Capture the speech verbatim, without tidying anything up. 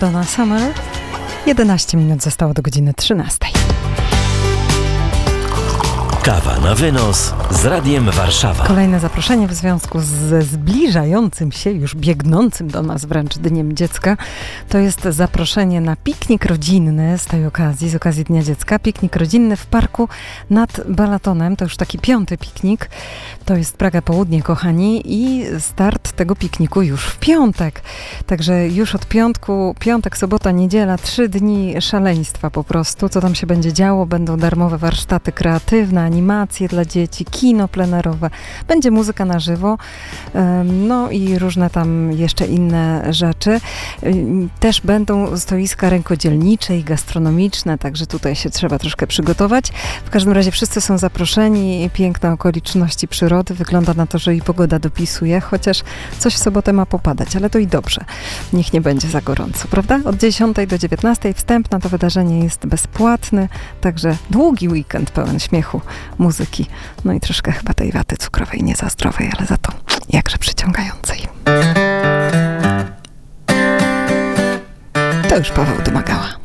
Donna Summer. jedenaście minut zostało do godziny trzynastej. Kawa na wynos z Radiem Warszawa. Kolejne zaproszenie w związku ze zbliżającym się, już biegnącym do nas wręcz Dniem Dziecka. To jest zaproszenie na piknik rodzinny z tej okazji, z okazji Dnia Dziecka. Piknik rodzinny w parku nad Balatonem. To już taki piąty piknik. To jest Praga Południe, kochani. I start tego pikniku już w piątek. Także już od piątku, piątek, sobota, niedziela, trzy dni szaleństwa po prostu. Co tam się będzie działo? Będą darmowe warsztaty kreatywne, animacje dla dzieci, kino plenerowe, będzie muzyka na żywo, no i różne tam jeszcze inne rzeczy. Też będą stoiska rękodzielnicze i gastronomiczne, także tutaj się trzeba troszkę przygotować. W każdym razie wszyscy są zaproszeni, piękne okoliczności przyrody, wygląda na to, że i pogoda dopisuje, chociaż coś w sobotę ma popadać, ale to i dobrze. Niech nie będzie za gorąco, prawda? Od dziesiątej do dziewiętnastej wstęp na to wydarzenie jest bezpłatny, także długi weekend pełen śmiechu, muzyki, no i troszkę chyba tej waty cukrowej, nie za zdrowej, ale za to jakże przyciągającej. To już Paweł domagała.